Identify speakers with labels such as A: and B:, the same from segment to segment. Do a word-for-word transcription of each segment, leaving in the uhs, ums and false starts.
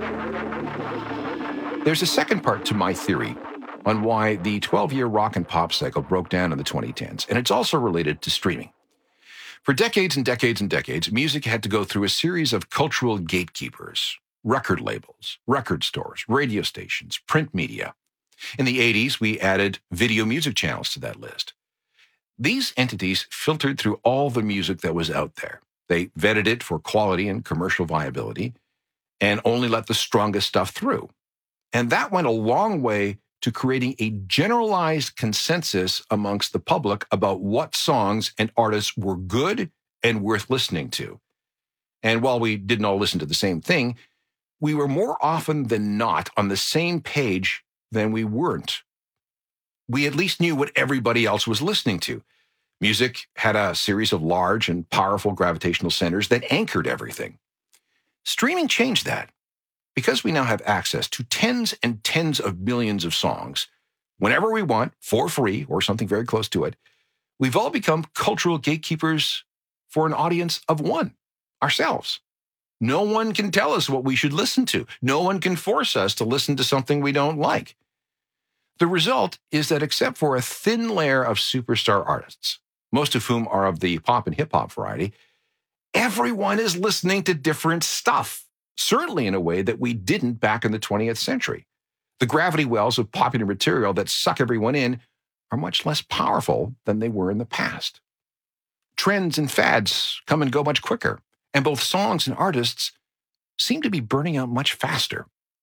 A: There's a second part to my theory on why the twelve-year rock and pop cycle broke down in the twenty tens, and it's also related to streaming. For decades and decades and decades, music had to go through a series of cultural gatekeepers: record labels, record stores, radio stations, print media. In the eighties, we added video music channels to that list. These entities filtered through all the music that was out there. They vetted it for quality and commercial viability and only let the strongest stuff through. And that went a long way to creating a generalized consensus amongst the public about what songs and artists were good and worth listening to. And while we didn't all listen to the same thing, we were more often than not on the same page than we weren't. We at least knew what everybody else was listening to. Music had a series of large and powerful gravitational centers that anchored everything. Streaming changed that. Because we now have access to tens and tens of millions of songs, whenever we want, for free, or something very close to it, we've all become cultural gatekeepers for an audience of one, ourselves. No one can tell us what we should listen to. No one can force us to listen to something we don't like. The result is that except for a thin layer of superstar artists, most of whom are of the pop and hip-hop variety, everyone is listening to different stuff. Certainly in a way that we didn't back in the twentieth century. The gravity wells of popular material that suck everyone in are much less powerful than they were in the past. Trends and fads come and go much quicker, and both songs and artists seem to be burning out much faster.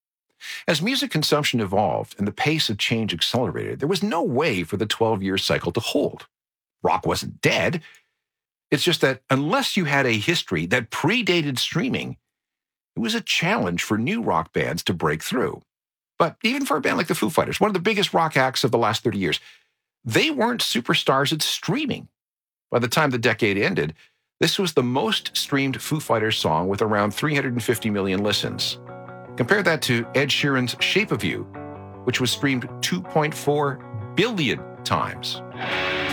A: As music consumption evolved and the pace of change accelerated, there was no way for the twelve-year cycle to hold. Rock wasn't dead. It's just that unless you had a history that predated streaming, it was a challenge for new rock bands to break through. But even for a band like the Foo Fighters, one of the biggest rock acts of the last thirty years, they weren't superstars at streaming. By the time the decade ended, this was the most streamed Foo Fighters song with around three hundred fifty million listens. Compare that to Ed Sheeran's Shape of You, which was streamed two point four billion times.